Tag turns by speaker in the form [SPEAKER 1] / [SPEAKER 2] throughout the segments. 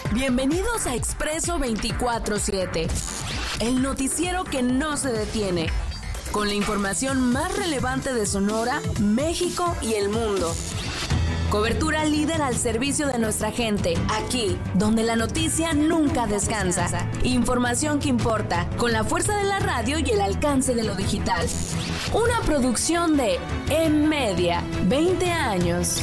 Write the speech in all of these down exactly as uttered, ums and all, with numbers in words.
[SPEAKER 1] Bienvenidos a Expreso veinticuatro siete, el noticiero que no se detiene, con la información más relevante de Sonora, México y el mundo. Cobertura líder al servicio de nuestra gente, aquí, donde la noticia nunca descansa. Información que importa, con la fuerza de la radio y el alcance de lo digital. Una producción de En Media, veinte años.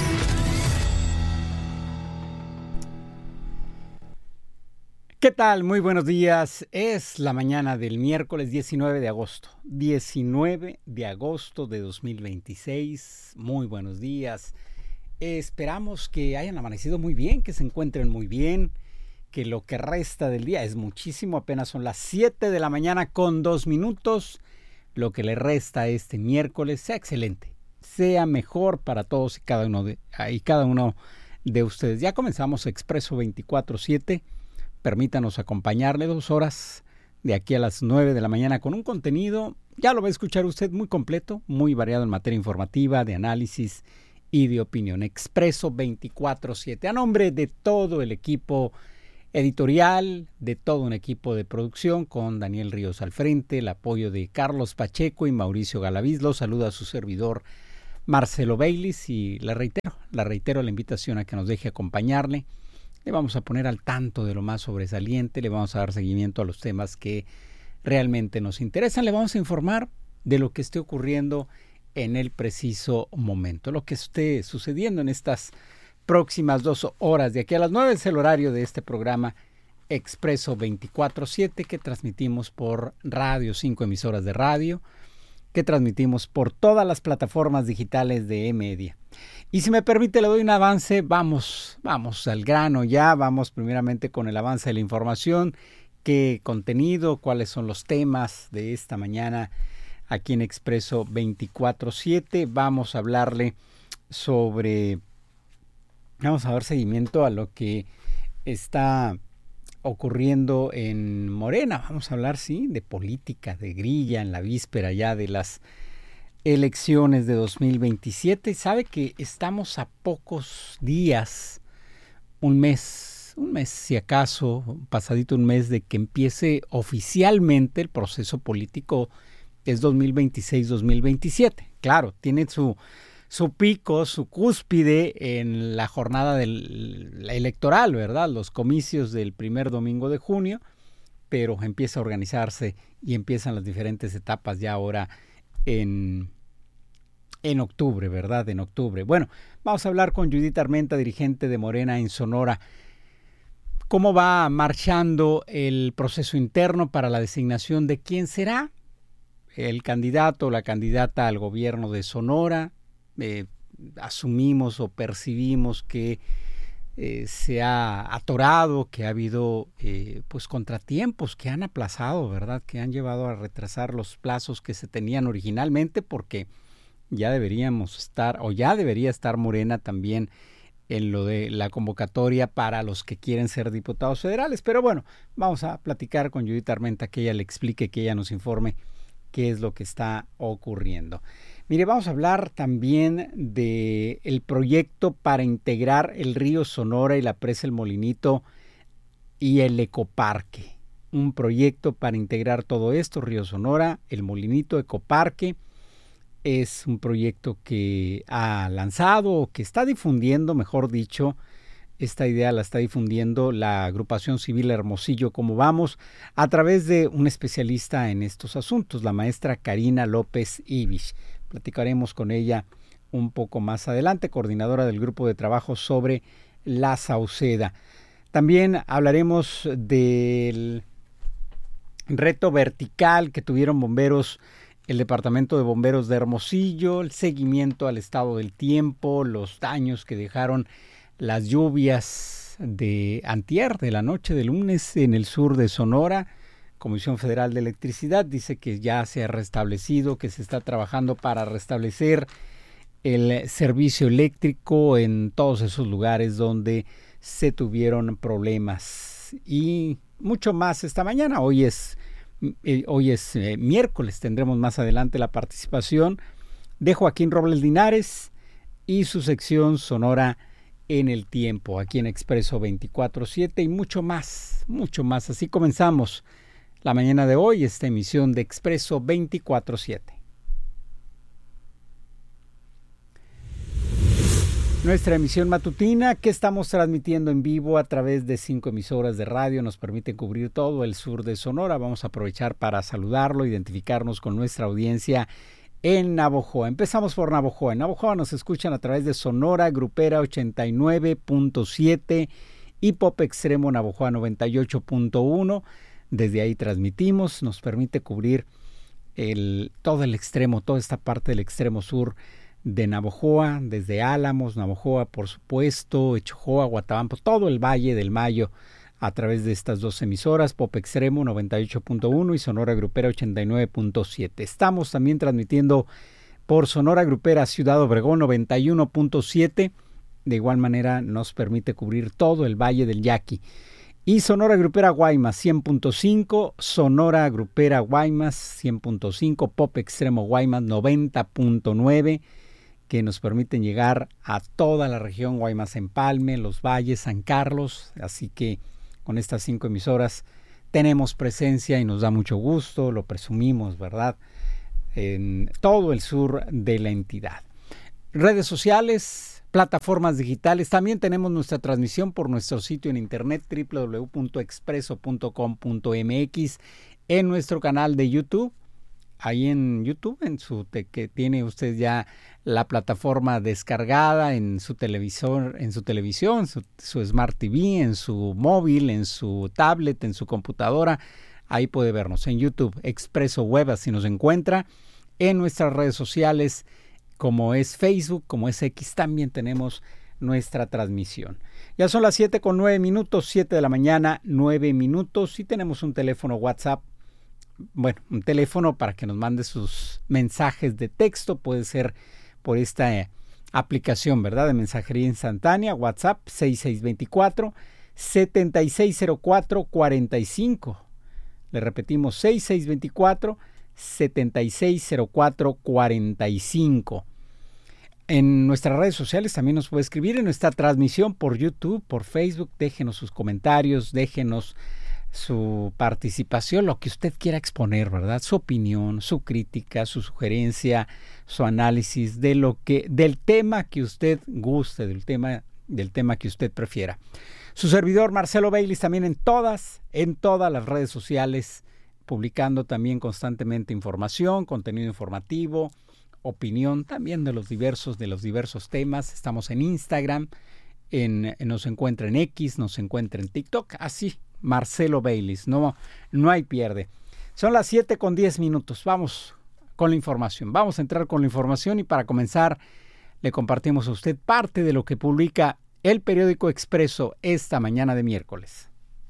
[SPEAKER 2] ¿Qué tal? Muy buenos días. Es la mañana del miércoles diecinueve de agosto. diecinueve de agosto de dos mil veintiséis. Muy buenos días. Esperamos que hayan amanecido muy bien, que se encuentren muy bien, que lo que resta del día es muchísimo. Apenas son las siete de la mañana con dos minutos. Lo que le resta este miércoles sea excelente, sea mejor para todos y cada uno de, y cada uno de ustedes. Ya comenzamos Expreso veinticuatro siete. Permítanos acompañarle dos horas de aquí a las nueve de la mañana con un contenido, ya lo va a escuchar usted, muy completo, muy variado en materia informativa, de análisis y de opinión. Expreso veinticuatro siete, a nombre de todo el equipo editorial, de todo un equipo de producción, con Daniel Ríos al frente, el apoyo de Carlos Pacheco y Mauricio Galaviz. Los saluda a su servidor Marcelo Baylis y le reitero, le reitero la invitación a que nos deje acompañarle. Le vamos a poner al tanto de lo más sobresaliente, le vamos a dar seguimiento a los temas que realmente nos interesan, le vamos a informar de lo que esté ocurriendo en el preciso momento, lo que esté sucediendo en estas próximas dos horas. De aquí a las nueve es el horario de este programa Expreso veinticuatro siete, que transmitimos por radio, cinco emisoras de radio, que transmitimos por todas las plataformas digitales de E-Media. Y si me permite, le doy un avance, vamos, vamos al grano ya, vamos primeramente con el avance de la información, qué contenido, cuáles son los temas de esta mañana aquí en Expreso veinticuatro siete. Vamos a hablarle sobre, vamos a dar seguimiento a lo que está ocurriendo en Morena. Vamos a hablar, sí, de política, de grilla en la víspera ya de las elecciones de dos mil veintisiete. Sabe que estamos a pocos días, un mes, un mes si acaso, pasadito un mes de que empiece oficialmente el proceso político. Es dos mil veintiséis dos mil veintisiete. Claro, tiene su, su pico, su cúspide en la jornada del, la electoral, ¿verdad? Los comicios del primer domingo de junio, pero empieza a organizarse y empiezan las diferentes etapas ya ahora en, en octubre, ¿verdad? En octubre. Bueno, vamos a hablar con Judith Armenta, dirigente de Morena en Sonora. ¿Cómo va marchando el proceso interno para la designación de quién será el candidato o la candidata al gobierno de Sonora? Eh, asumimos o percibimos que eh, se ha atorado, que ha habido eh, pues contratiempos que han aplazado, ¿verdad? Que han llevado a retrasar los plazos que se tenían originalmente, porque ya deberíamos estar, o ya debería estar Morena también en lo de la convocatoria para los que quieren ser diputados federales. Pero bueno, vamos a platicar con Judith Armenta, que ella le explique, que ella nos informe qué es lo que está ocurriendo. Mire, vamos a hablar también de el proyecto para integrar el río Sonora y la presa El Molinito y el ecoparque. Un proyecto para integrar todo esto, río Sonora, El Molinito, ecoparque. Es un proyecto que ha lanzado o que está difundiendo, mejor dicho, esta idea la está difundiendo la agrupación civil Hermosillo Como Vamos a través de un especialista en estos asuntos, la maestra Karina López Ibich. Platicaremos con ella un poco más adelante, coordinadora del grupo de trabajo sobre la Sauceda. También hablaremos del reto vertical que tuvieron bomberos, el Departamento de Bomberos de Hermosillo, el seguimiento al estado del tiempo, los daños que dejaron las lluvias de antier, de la noche de lunes en el sur de Sonora. Comisión Federal de Electricidad dice que ya se ha restablecido, que se está trabajando para restablecer el servicio eléctrico en todos esos lugares donde se tuvieron problemas. Y mucho más esta mañana. Hoy es, eh, hoy es eh, miércoles, tendremos más adelante la participación de Joaquín Robles Linares y su sección Sonora en el tiempo, aquí en Expreso veinticuatro siete y mucho más, mucho más. Así comenzamos la mañana de hoy, esta emisión de Expreso veinticuatro siete. Nuestra emisión matutina que estamos transmitiendo en vivo a través de cinco emisoras de radio nos permite cubrir todo el sur de Sonora. Vamos a aprovechar para saludarlo, identificarnos con nuestra audiencia en Navojoa. Empezamos por Navojoa. En Navojoa nos escuchan a través de Sonora Grupera ochenta y nueve punto siete y Pop Extremo Navojoa noventa y ocho punto uno. Desde ahí transmitimos, nos permite cubrir el, todo el extremo, toda esta parte del extremo sur de Navojoa, desde Álamos, Navojoa, por supuesto, Echojoa, Guatabampo, todo el Valle del Mayo a través de estas dos emisoras, Pop Extremo noventa y ocho punto uno y Sonora Grupera ochenta y nueve punto siete. Estamos también transmitiendo por Sonora Grupera Ciudad Obregón noventa y uno punto siete. De igual manera nos permite cubrir todo el Valle del Yaqui. Y Sonora Grupera Guaymas cien punto cinco, Sonora Grupera Guaymas cien punto cinco, Pop Extremo Guaymas noventa punto nueve, que nos permiten llegar a toda la región Guaymas Empalme, Los Valles, San Carlos. Así que con estas cinco emisoras tenemos presencia y nos da mucho gusto, lo presumimos, ¿verdad? En todo el sur de la entidad. Redes sociales, plataformas digitales. También tenemos nuestra transmisión por nuestro sitio en internet doble u doble u doble u punto expreso punto com punto m x, en nuestro canal de YouTube. Ahí en YouTube, en su te, que tiene usted ya la plataforma descargada en su televisor, en su televisión, su, su Smart T V, en su móvil, en su tablet, en su computadora. Ahí puede vernos en YouTube, Expreso Web, así nos encuentra. En nuestras redes sociales, como es Facebook, como es X, también tenemos nuestra transmisión. Ya son las siete con nueve minutos, siete de la mañana, nueve minutos, y tenemos un teléfono WhatsApp. Bueno, un teléfono para que nos mande sus mensajes de texto, puede ser por esta eh, aplicación, ¿verdad?, de mensajería instantánea, WhatsApp seis seis dos cuatro, siete seis cero cuatro, cuatro cinco. Le repetimos, seis seis dos cuatro, siete seis cero cuatro, cuatro cinco. En nuestras redes sociales también nos puede escribir, en nuestra transmisión por YouTube, por Facebook. Déjenos sus comentarios, déjenos su participación, lo que usted quiera exponer, ¿verdad? Su opinión, su crítica, su sugerencia, su análisis de lo que, del tema que usted guste, del tema, del tema que usted prefiera. Su servidor Marcelo Baylis también en todas, en todas las redes sociales, publicando también constantemente información, contenido informativo, opinión también de los diversos, de los diversos temas. Estamos en Instagram, en, nos encuentra en X, nos encuentra en TikTok, así. Marcelo Baylis, no, no hay pierde. Son las siete con diez minutos, vamos con la información, vamos a entrar con la información y para comenzar le compartimos a usted parte de lo que publica el periódico Expreso esta mañana de miércoles.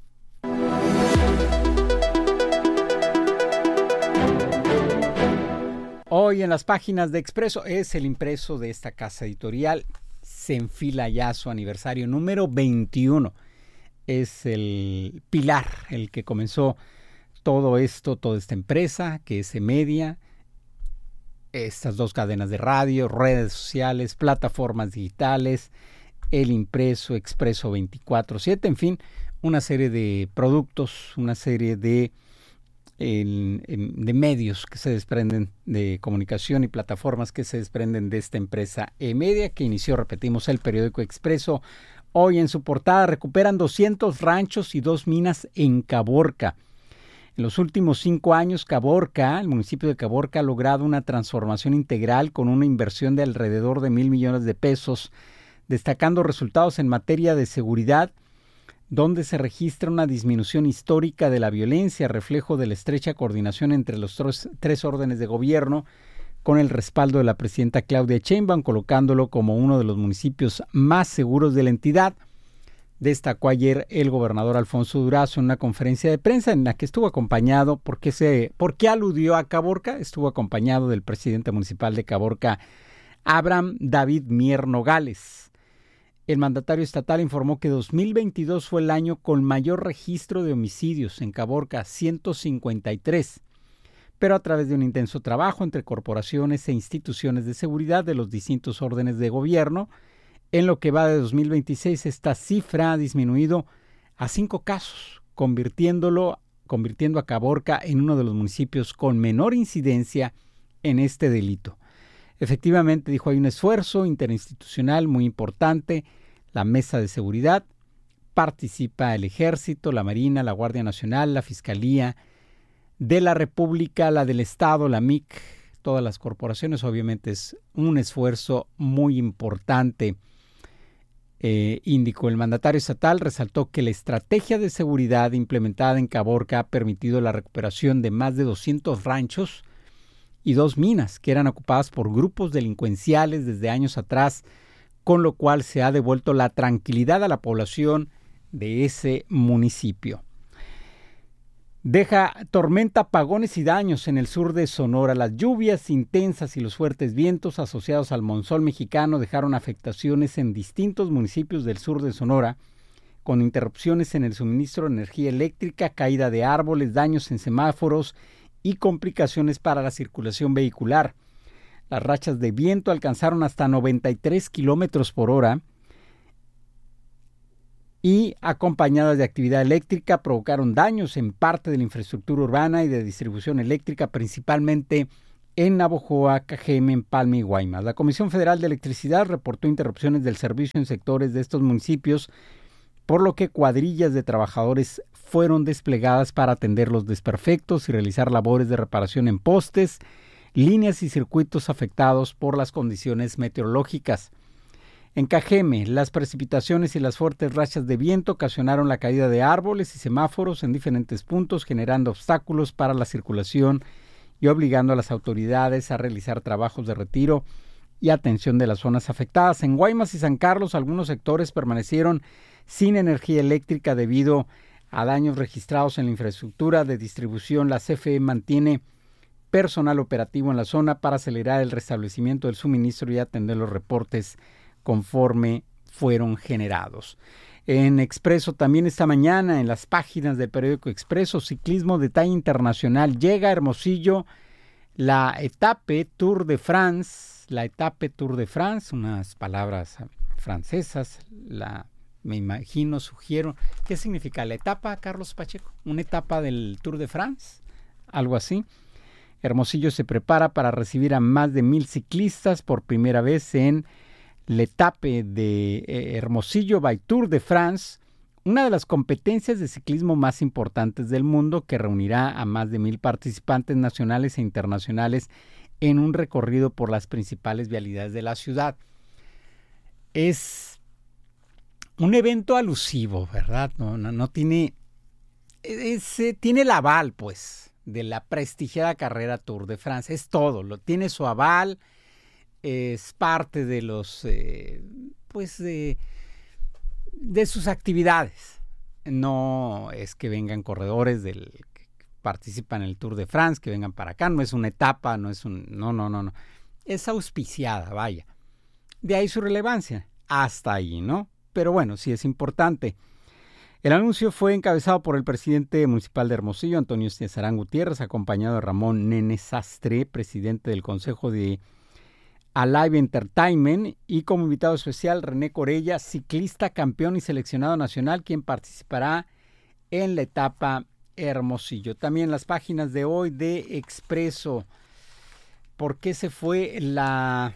[SPEAKER 2] Hoy en las páginas de Expreso es el impreso de esta casa editorial, se enfila ya su aniversario número veintiuno. Es el pilar, el que comenzó todo esto, toda esta empresa, que es eMedia, estas dos cadenas de radio, redes sociales, plataformas digitales, el impreso Expreso veinticuatro siete, en fin, una serie de productos, una serie de, el, de medios que se desprenden de comunicación y plataformas que se desprenden de esta empresa eMedia, que inició, repetimos, el periódico Expreso. Hoy en su portada recuperan doscientos ranchos y dos minas en Caborca. En los últimos cinco años, Caborca, el municipio de Caborca, ha logrado una transformación integral con una inversión de alrededor de mil millones de pesos, destacando resultados en materia de seguridad, donde se registra una disminución histórica de la violencia, reflejo de la estrecha coordinación entre los tres, tres órdenes de gobierno, con el respaldo de la presidenta Claudia Sheinbaum, colocándolo como uno de los municipios más seguros de la entidad. Destacó ayer el gobernador Alfonso Durazo en una conferencia de prensa en la que estuvo acompañado, ¿por qué, se, ¿por qué aludió a Caborca? Estuvo acompañado del presidente municipal de Caborca, Abraham David Mier Nogales. El mandatario estatal informó que dos mil veintidós fue el año con mayor registro de homicidios en Caborca, ciento cincuenta y tres. Pero a través de un intenso trabajo entre corporaciones e instituciones de seguridad de los distintos órdenes de gobierno, En lo que va de dos mil veintiséis, esta cifra ha disminuido a cinco casos, convirtiéndolo, convirtiendo a Caborca en uno de los municipios con menor incidencia en este delito. Efectivamente, dijo, hay un esfuerzo interinstitucional muy importante, la Mesa de Seguridad, participa el Ejército, la Marina, la Guardia Nacional, la Fiscalía de la República, la del Estado, la M I C, todas las corporaciones. Obviamente es un esfuerzo muy importante. Eh, indicó el mandatario estatal, resaltó que la estrategia de seguridad implementada en Caborca ha permitido la recuperación de más de doscientos ranchos y dos minas que eran ocupadas por grupos delincuenciales desde años atrás, con lo cual se ha devuelto la tranquilidad a la población de ese municipio. Deja tormenta, apagones y daños en el sur de Sonora. Las lluvias intensas y los fuertes vientos asociados al monzón mexicano dejaron afectaciones en distintos municipios del sur de Sonora, con interrupciones en el suministro de energía eléctrica, caída de árboles, daños en semáforos y complicaciones para la circulación vehicular. Las rachas de viento alcanzaron hasta noventa y tres kilómetros por hora y, acompañadas de actividad eléctrica, provocaron daños en parte de la infraestructura urbana y de distribución eléctrica, principalmente en Navojoa, Cajeme, Empalme y Guaymas. La Comisión Federal de Electricidad reportó interrupciones del servicio en sectores de estos municipios, por lo que cuadrillas de trabajadores fueron desplegadas para atender los desperfectos y realizar labores de reparación en postes, líneas y circuitos afectados por las condiciones meteorológicas. En Cajeme, las precipitaciones y las fuertes rachas de viento ocasionaron la caída de árboles y semáforos en diferentes puntos, generando obstáculos para la circulación y obligando a las autoridades a realizar trabajos de retiro y atención de las zonas afectadas. En Guaymas y San Carlos, algunos sectores permanecieron sin energía eléctrica debido a daños registrados en la infraestructura de distribución. La C F E mantiene personal operativo en la zona para acelerar el restablecimiento del suministro y atender los reportes conforme fueron generados. En Expreso también esta mañana, en las páginas del periódico Expreso, ciclismo de talla internacional. Llega a Hermosillo la Etape Tour de France, la Etape Tour de France, unas palabras francesas, la, me imagino, sugiero. ¿Qué significa la etapa, Carlos Pacheco? ¿Una etapa del Tour de France? Algo así. Hermosillo se prepara para recibir a más de mil ciclistas por primera vez en la Etape de eh, Hermosillo by Tour de France, una de las competencias de ciclismo más importantes del mundo, que reunirá a más de mil participantes nacionales e internacionales en un recorrido por las principales vialidades de la ciudad. Es un evento alusivo, ¿verdad? No, no, no tiene, es, eh, tiene el aval, pues, de la prestigiada carrera Tour de France. Es todo, lo tiene su aval. Es parte de los, eh, pues, de, de sus actividades. No es que vengan corredores del que participan en el Tour de France, que vengan para acá. No es una etapa, no es un, no, no, no, no. Es auspiciada, vaya. De ahí su relevancia, hasta ahí, ¿no? Pero bueno, sí es importante. El anuncio fue encabezado por el presidente municipal de Hermosillo, Antonio Cesarán Gutiérrez, acompañado de Ramón Nene Sastre, presidente del Consejo de Alive Entertainment, y como invitado especial René Corella, ciclista, campeón y seleccionado nacional, quien participará en la etapa Hermosillo. También las páginas de hoy de Expreso. ¿Por qué se fue la,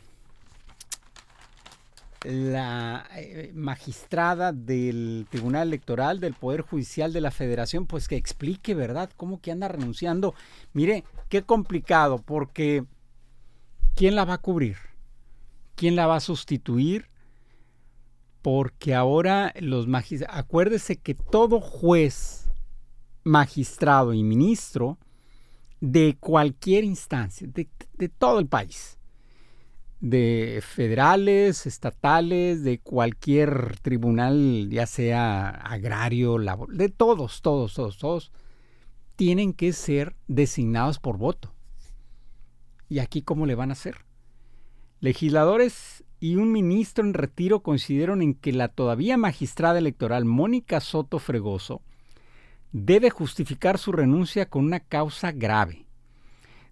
[SPEAKER 2] la eh, magistrada del Tribunal Electoral del Poder Judicial de la Federación? Pues que explique, ¿verdad? ¿Cómo que anda renunciando? Mire, qué complicado, porque ¿quién la va a cubrir? ¿Quién la va a sustituir? Porque ahora los magistrados, acuérdese que todo juez, magistrado y ministro de cualquier instancia, de, de todo el país, de federales, estatales, de cualquier tribunal, ya sea agrario, labor, de todos, todos, todos, todos, tienen que ser designados por voto. ¿Y aquí cómo le van a hacer? Legisladores y un ministro en retiro coincidieron en que la todavía magistrada electoral Mónica Soto Fregoso debe justificar su renuncia con una causa grave.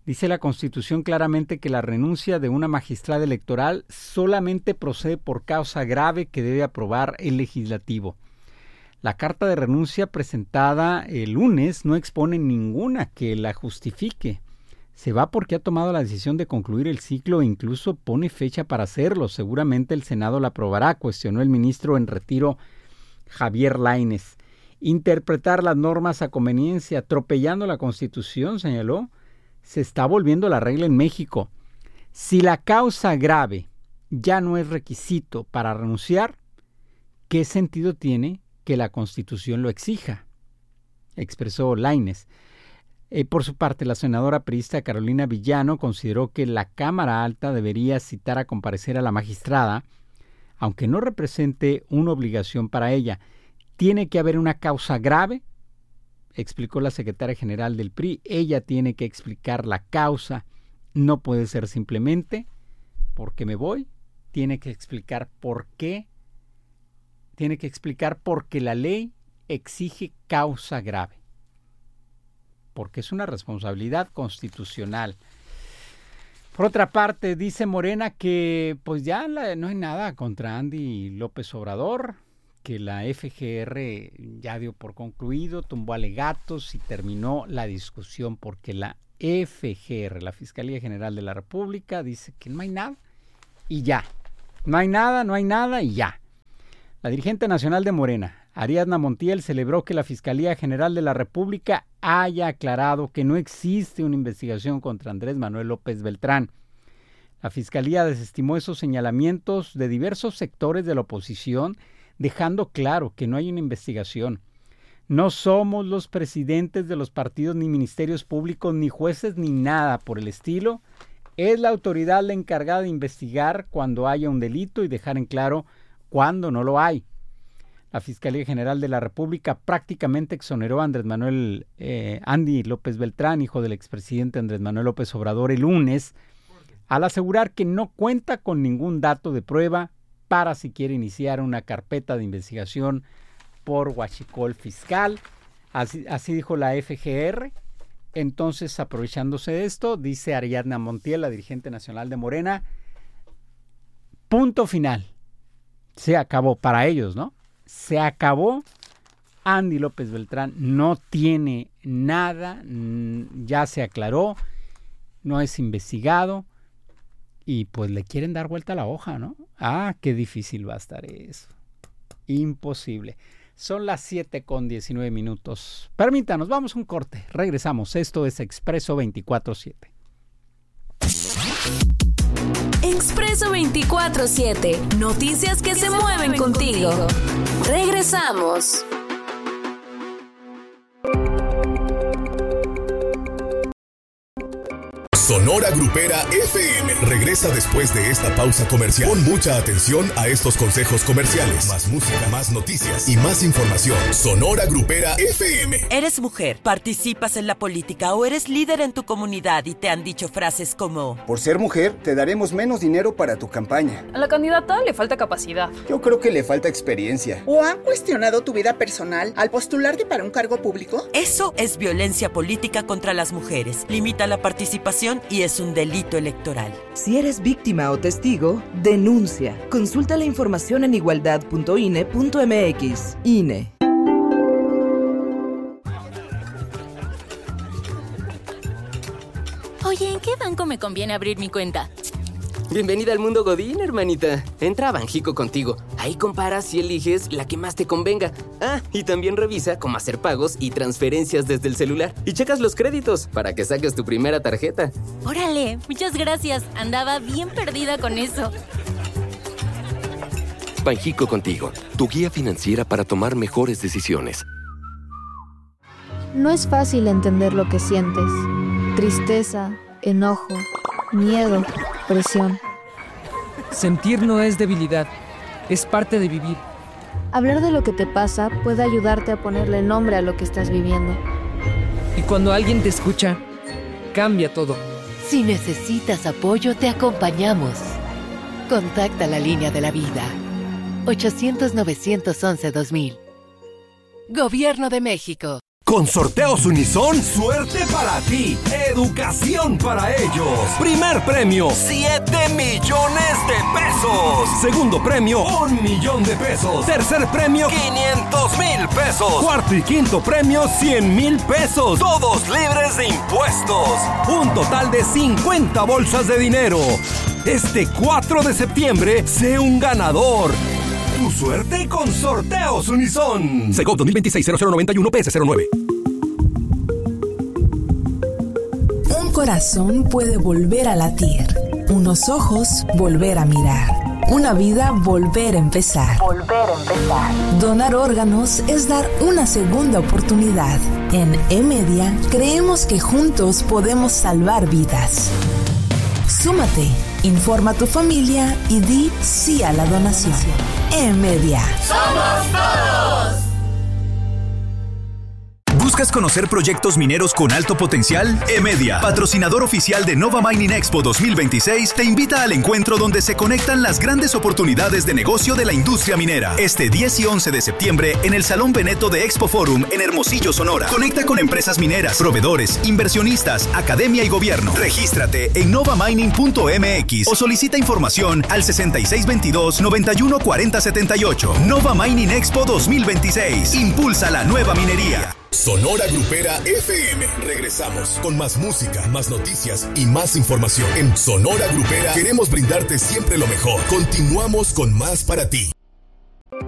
[SPEAKER 2] Dice la Constitución claramente que la renuncia de una magistrada electoral solamente procede por causa grave que debe aprobar el legislativo. La carta de renuncia presentada el lunes no expone ninguna que la justifique. Se va porque ha tomado la decisión de concluir el ciclo e incluso pone fecha para hacerlo. Seguramente el Senado la aprobará, cuestionó el ministro en retiro Javier Lainez. Interpretar las normas a conveniencia, atropellando la Constitución, señaló, se está volviendo la regla en México. Si la causa grave ya no es requisito para renunciar, ¿qué sentido tiene que la Constitución lo exija?, expresó Lainez. Eh, por su parte, la senadora priista Carolina Villano consideró que la Cámara Alta debería citar a comparecer a la magistrada, aunque no represente una obligación para ella. Tiene que haber una causa grave, explicó la secretaria general del P R I. Ella tiene que explicar la causa. No puede ser simplemente porque me voy. Tiene que explicar por qué. Tiene que explicar por qué la ley exige causa grave. Porque es una responsabilidad constitucional. Por otra parte, dice Morena que pues ya la, no hay nada contra Andy López Obrador, que la F G R ya dio por concluido, tumbó alegatos y terminó la discusión porque la F G R, la Fiscalía General de la República, dice que no hay nada y ya. No hay nada, no hay nada y ya. La dirigente nacional de Morena, Ariadna Montiel, celebró que la Fiscalía General de la República haya aclarado que no existe una investigación contra Andrés Manuel López Beltrán. La Fiscalía desestimó esos señalamientos de diversos sectores de la oposición, dejando claro que no hay una investigación. No somos los presidentes de los partidos, ni ministerios públicos, ni jueces, ni nada por el estilo. Es la autoridad la encargada de investigar cuando haya un delito y dejar en claro cuando no lo hay. La Fiscalía General de la República prácticamente exoneró a Andrés Manuel, eh, Andy López Beltrán, hijo del expresidente Andrés Manuel López Obrador, el lunes, al asegurar que no cuenta con ningún dato de prueba para si quiere iniciar una carpeta de investigación por huachicol fiscal. Así, así dijo la F G R. Entonces, aprovechándose de esto, dice Ariadna Montiel, la dirigente nacional de Morena, punto final. Se acabó para ellos, ¿no? Se acabó. Andy López Beltrán no tiene nada, ya se aclaró, no es investigado y pues le quieren dar vuelta a la hoja, ¿no? Ah, qué difícil va a estar eso. Imposible. Son las siete con diecinueve minutos. Permítanos, vamos a un corte. Regresamos. Esto es Expreso veinticuatro siete.
[SPEAKER 1] Expreso veinticuatro siete. Noticias que, que se, se mueven, mueven contigo. contigo. Regresamos.
[SPEAKER 3] Sonora Grupera F M regresa después de esta pausa comercial. Pon mucha atención a estos consejos comerciales. Más música, más noticias y más información. Sonora Grupera F M.
[SPEAKER 4] ¿Eres mujer? ¿Participas en la política o eres líder en tu comunidad y te han dicho frases como:
[SPEAKER 5] por ser mujer, te daremos menos dinero para tu campaña?
[SPEAKER 6] A la candidata le falta capacidad.
[SPEAKER 5] Yo creo que le falta experiencia.
[SPEAKER 7] ¿O han cuestionado tu vida personal al postularte para un cargo público?
[SPEAKER 4] Eso es violencia política contra las mujeres. Limita la participación y es un delito electoral.
[SPEAKER 8] Si eres víctima o testigo, denuncia. Consulta la información en igualdad punto i n e punto m x. I N E.
[SPEAKER 9] Oye, ¿en qué banco me conviene abrir mi cuenta?
[SPEAKER 10] Bienvenida al mundo Godín, hermanita. Entra a Banjico Contigo. Ahí comparas y eliges la que más te convenga. Ah, y también revisa cómo hacer pagos y transferencias desde el celular. Y checas los créditos para que saques tu primera tarjeta.
[SPEAKER 9] ¡Órale! Muchas gracias. Andaba bien perdida con eso.
[SPEAKER 11] Banjico Contigo, tu guía financiera para tomar mejores decisiones.
[SPEAKER 12] No es fácil entender lo que sientes. Tristeza, enojo, miedo, presión.
[SPEAKER 13] Sentir no es debilidad, es parte de vivir.
[SPEAKER 12] Hablar de lo que te pasa puede ayudarte a ponerle nombre a lo que estás viviendo.
[SPEAKER 13] Y cuando alguien te escucha, cambia todo.
[SPEAKER 14] Si necesitas apoyo, te acompañamos. Contacta la línea de la vida. ochocientos, novecientos once, dos mil. Gobierno de México.
[SPEAKER 15] Con Sorteos Unison, suerte para ti, educación para ellos. Primer premio, siete millones de pesos. Segundo premio, un millón de pesos. Tercer premio, quinientos mil pesos. Cuarto y quinto premio, cien mil pesos. Todos libres de impuestos. Un total de cincuenta bolsas de dinero. Este cuatro de septiembre, sé un ganador. Tu suerte con Sorteos Unison. Segov dos mil veintiséis cero cero noventa y uno P S cero nueve.
[SPEAKER 16] Un corazón puede volver a latir. Unos ojos volver a mirar. Una vida volver a empezar. Volver a empezar. Donar órganos es dar una segunda oportunidad. En eMedia creemos que juntos podemos salvar vidas. Súmate, informa a tu familia y di sí a la donación. eMedia.
[SPEAKER 17] ¡Somos todos! ¿Buscas conocer proyectos mineros con alto potencial? eMedia, patrocinador oficial de Nova Mining Expo dos mil veintiséis, te invita al encuentro donde se conectan las grandes oportunidades de negocio de la industria minera. Este diez y once de septiembre en el Salón Veneto de Expo Forum en Hermosillo, Sonora. Conecta con empresas mineras, proveedores, inversionistas, academia y gobierno. Regístrate en nova mining punto m x o solicita información al sesenta y seis veintidós noventa y uno cuarenta setenta y ocho. Nova Mining Expo dos mil veintiséis. Impulsa la nueva minería.
[SPEAKER 3] Sonora Grupera F M. Regresamos con más música, más noticias y más información. En Sonora Grupera queremos brindarte siempre lo mejor. Continuamos con más para ti.